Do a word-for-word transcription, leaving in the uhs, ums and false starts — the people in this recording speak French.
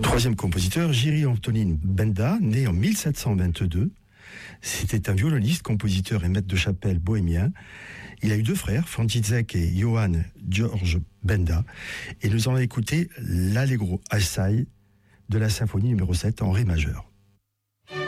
Troisième compositeur, Jiří Antonín Benda, né en mille sept cent vingt-deux. C'était un violoniste, compositeur et maître de chapelle bohémien. Il a eu deux frères, František et Johann Georg Benda. Et nous allons écouter l'Allegro assai de la symphonie numéro sept en ré majeur.